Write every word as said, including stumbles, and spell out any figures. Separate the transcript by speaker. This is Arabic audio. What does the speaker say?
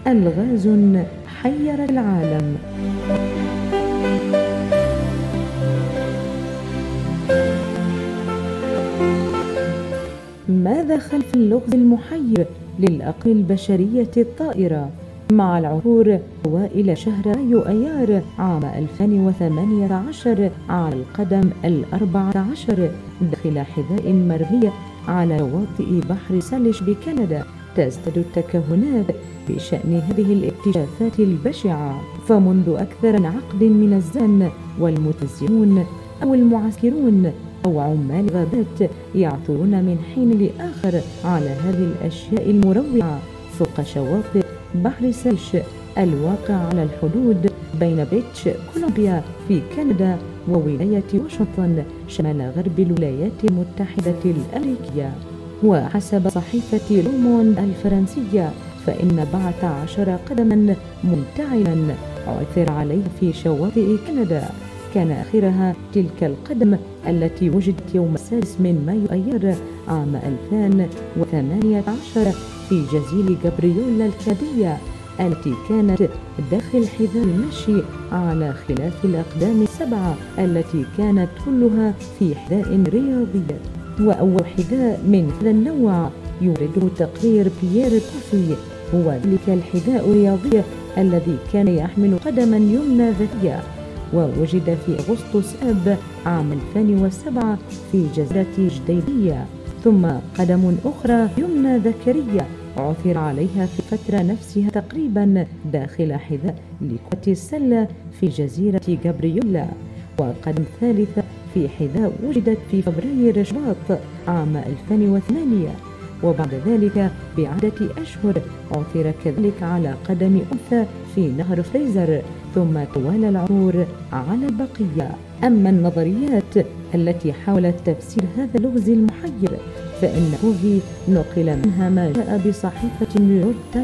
Speaker 1: ألغاز حيرت العالم. ماذا خلف اللغز المحير للأقمار البشرية الطائرة؟ مع العثور أوائل شهر مايو أيار عام ألفين وثمانية عشر على القدم الأربعة عشر داخل حذاء مرمي على شواطئ بحر سالش بكندا، تزداد التكهنات بشأن هذه الاكتشافات البشعة. فمنذ أكثر من عقد من الزمن والمتزعمون أو المعسكرون أو عمال الغابات يعثرون من حين لآخر على هذه الأشياء المروعة فوق شواطئ بحر سالش الواقع على الحدود بين بريتش كولومبيا في كندا وولاية واشنطن شمال غرب الولايات المتحدة الأمريكية. وحسب صحيفة لوموند الفرنسية فإن أربعة عشر قدما منتعلا عثر عليها في شواطئ كندا، كان آخرها تلك القدم التي وجدت يوم السادس من مايو أيار عام ألفين وثمانية عشر في جزيرة غابريولا الكندية التي كانت داخل حذاء المشي على خلاف الأقدام السبعة التي كانت كلها في حذاء رياضي. وأول حذاء من هذا النوع يورده تقرير بيير كوفي هو ذلك الحذاء الرياضي الذي كان يحمل قدما يمنى ذكية، ووجد في أغسطس آب عام ألفين وسبعة في جزيرة جديدية. ثم قدم أخرى يمنى ذكرية عثر عليها في الفترة نفسها تقريبا داخل حذاء لكرة السلة في جزيرة غابريولا. وقدم ثالثة في حذاء وجدت في فبراير شباط عام ألفين وثمانية. وبعد ذلك بعدة أشهر عثر كذلك على قدم أنثى في نهر فريزر، ثم توالى العثور على البقية. أما النظريات التي حاولت تفسير هذا اللغز المحير فإن كوفي نقل منها ما جاء بصحيفة نيويورك